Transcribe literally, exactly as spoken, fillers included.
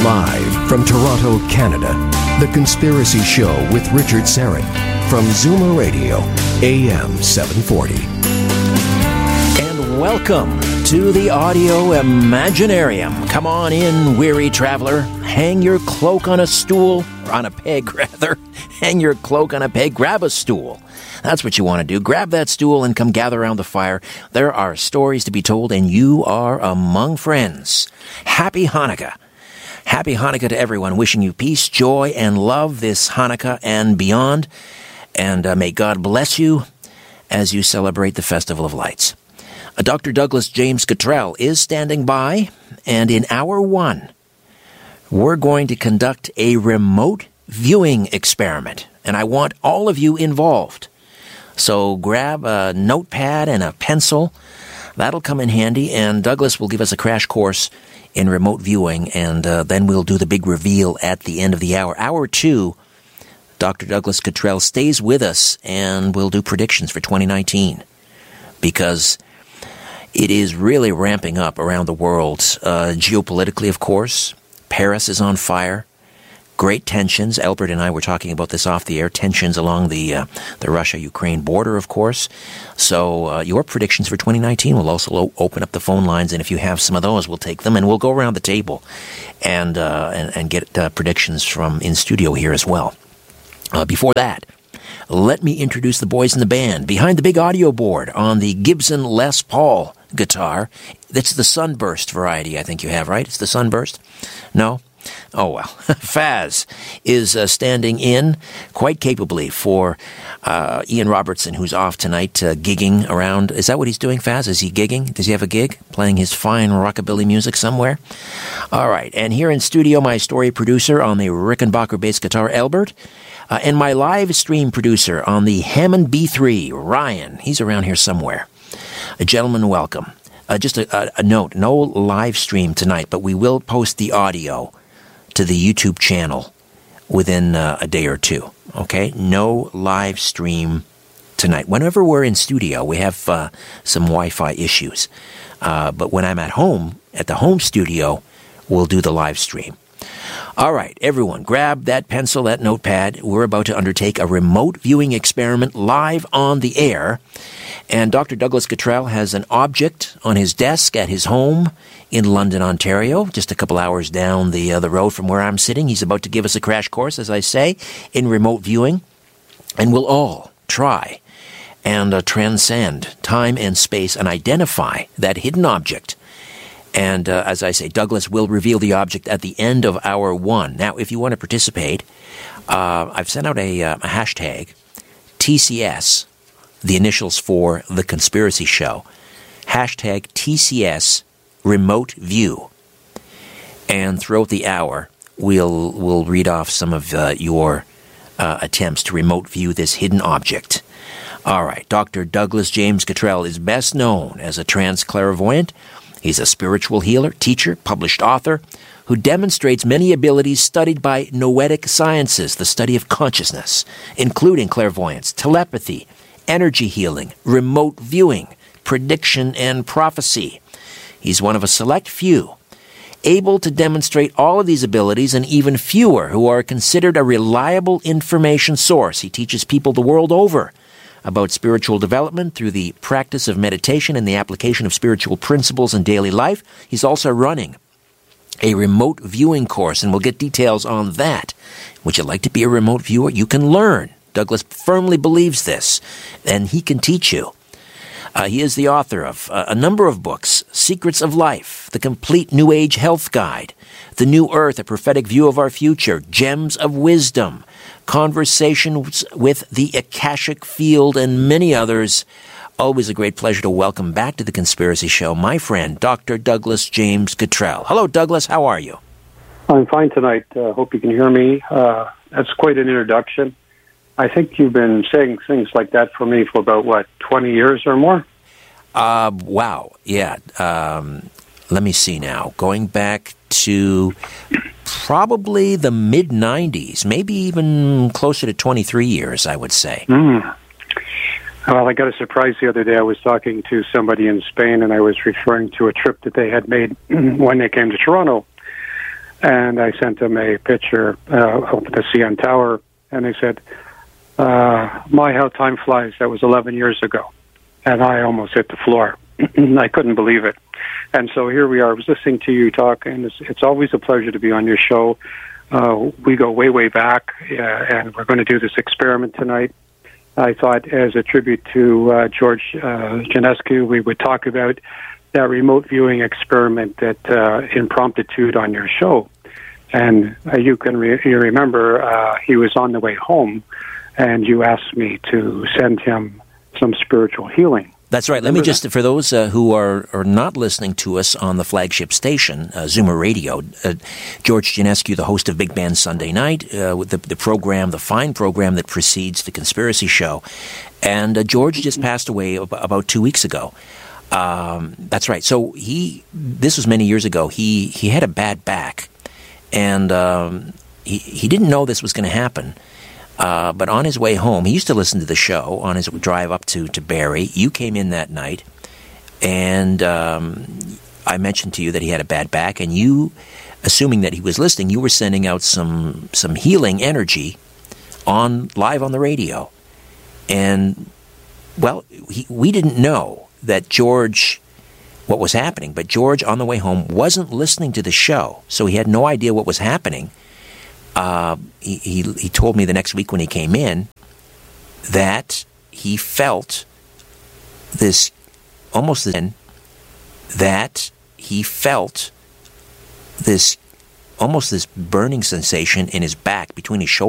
Live from Toronto, Canada, The Conspiracy Show with Richard Syrett from Zoomer Radio, A M seven forty. And welcome to the Audio Imaginarium. Come on in, weary traveler. Hang your cloak on a stool, or on a peg, rather. Hang your cloak on a peg. Grab a stool. That's what you want to do. Grab that stool and come gather around the fire. There are stories to be told, and you are among friends. Happy Hanukkah. Happy Hanukkah to everyone. Wishing you peace, joy, and love this Hanukkah and beyond. And uh, may God bless you as you celebrate the Festival of Lights. Uh, Doctor Douglas James Cottrell is standing by, and in hour one, we're going to conduct a remote viewing experiment, and I want all of you involved. So grab a notepad and a pencil. That'll come in handy, and Douglas will give us a crash course in remote viewing, and uh, then we'll do the big reveal at the end of the hour. Hour two, Doctor Douglas Cottrell stays with us, and we'll do predictions for twenty nineteen, because it is really ramping up around the world. Uh, geopolitically, of course, Paris is on fire. Great tensions. Albert and I were talking about this off the air. Tensions along the uh, the Russia-Ukraine border, of course. So uh, your predictions for twenty nineteen will also lo- open up the phone lines, and if you have some of those, we'll take them, and we'll go around the table and uh, and, and get uh, predictions from in studio here as well. Uh, before that, let me introduce the boys in the band. Behind the big audio board on the Gibson Les Paul guitar, that's the Sunburst variety, I think you have, right? It's the Sunburst? No? Oh, well. Faz is uh, standing in quite capably for uh, Ian Robertson, who's off tonight uh, gigging around. Is that what he's doing, Faz? Is he gigging? Does he have a gig? Playing his fine rockabilly music somewhere? All right. And here in studio, my story producer on the Rickenbacker bass guitar, Albert. Uh, and my live stream producer on the Hammond B three, Ryan. He's around here somewhere. A gentleman, welcome. Uh, just a, a, a note, no live stream tonight, but we will post the audio to the YouTube channel within uh, a day or two. Okay? No live stream tonight. Whenever we're in studio, we have uh, some Wi-Fi issues. Uh, but when I'm at home, at the home studio, we'll do the live stream. All right, everyone, grab that pencil, that notepad. We're about to undertake a remote viewing experiment live on the air. And Doctor Douglas Cottrell has an object on his desk at his home in London, Ontario, just a couple hours down the, uh, the road from where I'm sitting. He's about to give us a crash course, as I say, in remote viewing. And we'll all try and uh, transcend time and space and identify that hidden object. And uh, as I say, Douglas will reveal the object at the end of hour one. Now, if you want to participate, uh, I've sent out a, uh, a hashtag, T C S, the initials for The Conspiracy Show, hashtag T C S Remote View. And throughout the hour, we'll we'll read off some of uh, your uh, attempts to remote view this hidden object. All right, Doctor Douglas James Cottrell is best known as a trance clairvoyant. He's a spiritual healer, teacher, published author, who demonstrates many abilities studied by noetic sciences, the study of consciousness, including clairvoyance, telepathy, energy healing, remote viewing, prediction, and prophecy. He's one of a select few able to demonstrate all of these abilities, and even fewer who are considered a reliable information source. He teaches people the world over about spiritual development through the practice of meditation and the application of spiritual principles in daily life. He's also running a remote viewing course, and we'll get details on that. Would you like to be a remote viewer? You can learn. Douglas firmly believes this, and he can teach you. Uh, he is the author of uh, a number of books: Secrets of Life, The Complete New Age Health Guide, The New Earth, A Prophetic View of Our Future, Gems of Wisdom, Conversations with the Akashic Field, and many others. Always a great pleasure to welcome back to The Conspiracy Show my friend, Doctor Douglas James Cottrell. Hello, Douglas. How are you? I'm fine tonight. Uh, hope you can hear me. Uh, that's quite an introduction. I think you've been saying things like that for me for about, what, twenty years or more? Uh, wow. Yeah. Um, let me see now. Going back to probably the mid nineties, maybe even closer to twenty-three years, I would say. Mm. Well, I got a surprise the other day. I was talking to somebody in Spain, and I was referring to a trip that they had made when they came to Toronto. And I sent them a picture uh, of the C N Tower, and they said, uh, my, how time flies, that was eleven years ago. And I almost hit the floor. I couldn't believe it. And so here we are. I was listening to you talk, and it's, it's always a pleasure to be on your show. Uh, we go way, way back, uh, and we're going to do this experiment tonight. I thought as a tribute to uh, George uh, Janescu, we would talk about that remote viewing experiment that uh, impromptued on your show. And uh, you can re- you remember uh, he was on the way home, and you asked me to send him some spiritual healing. That's right. Let me just, for those uh, who are, are not listening to us on the flagship station, uh, Zoomer Radio, uh, George Janescu, the host of Big Band Sunday Night, uh, with the, the program, the fine program that precedes The Conspiracy Show. And uh, George just passed away ab- about two weeks ago. Um, that's right. So he, this was many years ago. He, he had a bad back, and um, he, he didn't know this was going to happen. Uh, but on his way home, he used to listen to the show on his drive up to, to Barrie. You came in that night, and um, I mentioned to you that he had a bad back, and you, assuming that he was listening, you were sending out some some healing energy on live on the radio. And, well, he, we didn't know that George, what was happening, but George, on the way home, wasn't listening to the show, so he had no idea what was happening. Uh, he, he he told me the next week when he came in that he felt this almost then that he felt this almost this burning sensation in his back between his shoulders.